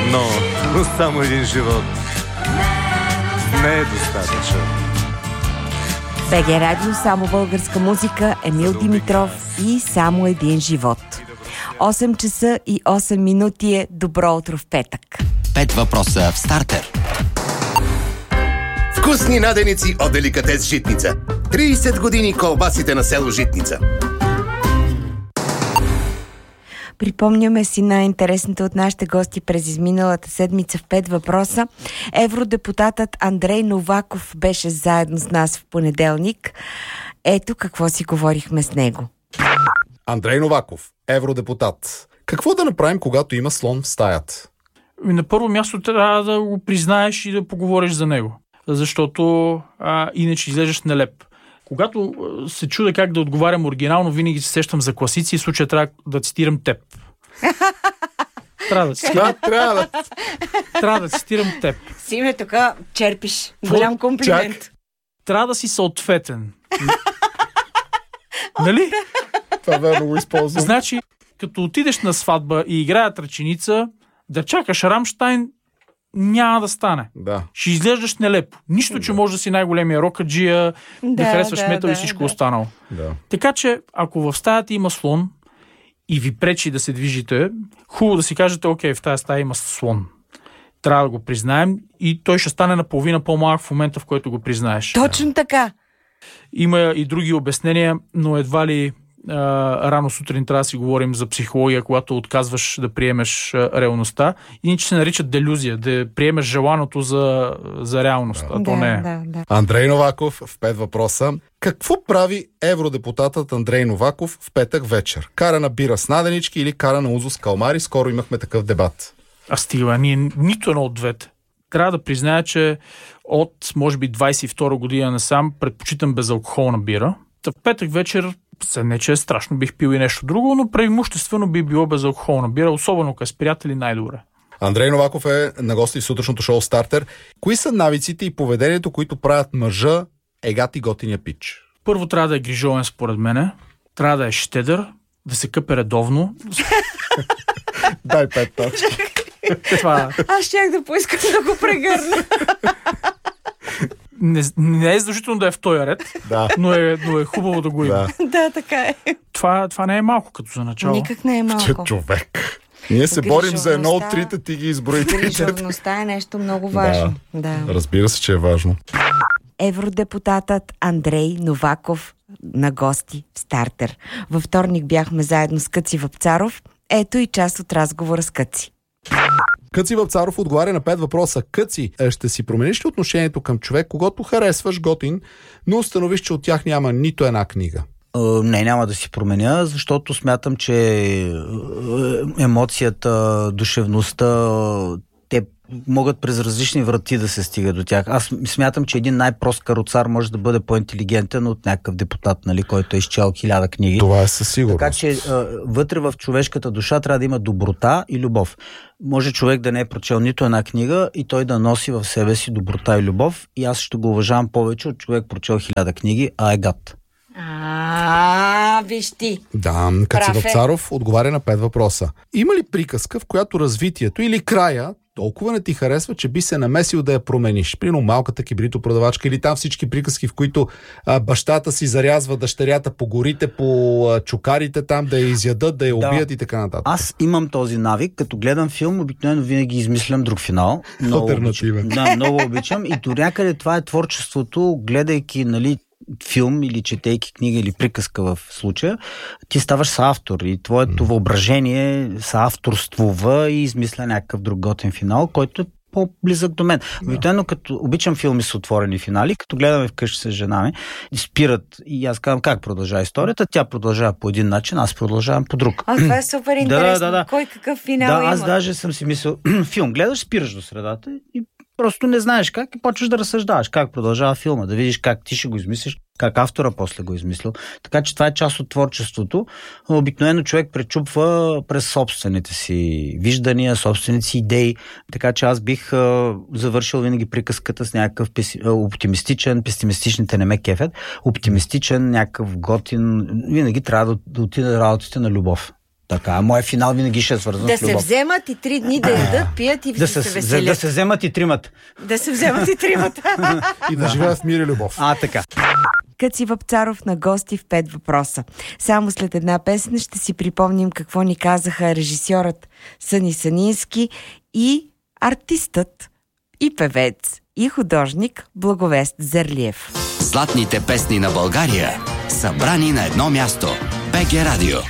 но само един живот не е достатъчен. БГ Радио, само българска музика, Емил Димитров и само един живот. 8 часа и 8 минути е добро утро в петък. 5 въпроса в стартер. Вкусни наденици от Деликатес Житница. 30 години колбасите на село Житница. Припомняме си най-интересните от нашите гости през изминалата седмица в 5 въпроса. Евродепутатът Андрей Новаков беше заедно с нас в понеделник. Ето какво си говорихме с него. Андрей Новаков, евродепутат. Какво да направим, когато има слон в стаята? На първо място трябва да го признаеш и да поговориш за него. Защото иначе излежаш нелеп. Когато се чудя как да отговарям оригинално, винаги се сещам за класици и в случая трябва да цитирам теб. Трябва да цитирам теб. Симе, тук черпиш. Голям комплимент. Трябва да си съответен. Нали? Това верно го използвам. Значи, като отидеш на сватба и играят ръченица, да чакаш Рамщайн няма да стане. Да. Ще изглеждаш нелепо. Нищо, че може да си най-големия рокаджия, да харесваш метал и всичко останало. Да. Така че, ако в стаята има слон и ви пречи да се движите, хубаво да си кажете, окей, в тази стая има слон. Трябва да го признаем и той ще стане наполовина по-малък в момента, в който го признаеш. Точно така. Има и други обяснения, но едва ли рано сутрин трябва да си говорим за психология, когато отказваш да приемеш реалността. Иначе се наричат делюзия, да приемеш желаното за реалност, а то не е. Да. Андрей Новаков в 5 въпроса. Какво прави евродепутатът Андрей Новаков в петък вечер? Кара на бира с наденички или кара на узо с калмари? Скоро имахме такъв дебат. Ние нито едно от двете. Трябва да призная, че от, може би, 22 година насам предпочитам безалкохолна бира. В петък вечер не, че е страшно, бих пил и нещо друго, но преимуществено би било безалкохолна бира, особено като с приятели най-добре. Андрей Новаков е на гости в сутрешното шоу Стартер. Кои са навиците и поведението, които правят мъжа егат и готиния пич? Първо трябва да е грижовен, според мене. Трябва да е щедър, да се къпе редовно. Дай 5 точки. Аз щях да поискам да го прегърна. Не е задължително да е в този ред, но е хубаво да го има. Да, така е. Това не е малко като за начало. Никак не е малко. Човек. Ние се борим за едно от трите, ти ги изброи. Грижовността е нещо много важно. Да. Разбира се, че е важно. Евродепутатът Андрей Новаков на гости в Стартер. Във вторник бяхме заедно с Къци Вапцаров. Ето и част от разговора с Къци. Къци Вапцаров отговаря на 5 въпроса. Къци, ще си промениш ли отношението към човек, когато харесваш, готин, но установиш, че от тях няма нито една книга? Не, няма да си променя, защото смятам, че емоцията, душевността, те могат през различни врати да се стига до тях. Аз смятам, че един най-прост каруцар може да бъде по-интелигентен от някакъв депутат, нали, който е изчел 1000 книги. Това е със сигурност. Така че вътре в човешката душа трябва да има доброта и любов. Може човек да не е прочел нито една книга и той да носи в себе си доброта и любов, и аз ще го уважавам повече от човек прочел 1000 книги, а е гад. Виж ти. Да, Къци Вапцаров отговаря на 5 въпроса. Има ли приказка, в която развитието или края толкова не ти харесва, че би се намесил да я промениш? Примерно малката кибритопродавачка или там всички приказки, в които бащата си зарязва дъщерята по горите, по чукарите там, да я изядат, да я убият и така нататък. Аз имам този навик, като гледам филм, обикновено винаги измислям друг финал. Алтернативен. Да, много обичам. И до някъде това е творчеството, гледайки, нали, филм или четейки книга или приказка в случая, ти ставаш съавтор и твоето въображение съавторствува и измисля някакъв друг готин финал, който е по-близък до мен. Обикновено, като обичам филми с отворени финали, като гледаме вкъщи с жена ми, спират и аз казвам как продължава историята, тя продължава по един начин, аз продължавам по друг. Това е супер интересно. Да. Кой какъв финал има? Аз даже съм си мислил, филм гледаш, спираш до средата и просто не знаеш как и почваш да разсъждаваш как продължава филма, да видиш как ти ще го измислиш, как автора после го измислил. Така че това е част от творчеството. Обикновено човек пречупва през собствените си виждания, собствените си идеи. Така че аз бих завършил винаги приказката с някакъв оптимистичен, песимистичните не ме кефят, оптимистичен, някакъв готин. Винаги трябва да отида работите на любов. Така, моя финал винаги ще е свързан Да с любов. се вземат и 3 дни да ядат, пият и да се веселят. Да се вземат и тримата. Да се вземат и тримата. И да живеят в мир и любов. Така. Къци Вапцаров на гости в 5 въпроса. Само след една песен ще си припомним какво ни казаха режисьорът Съни Санински и артистът и певец и художник Благовест Зерлиев. Златните песни на България, събрани на едно място. БГ Радио.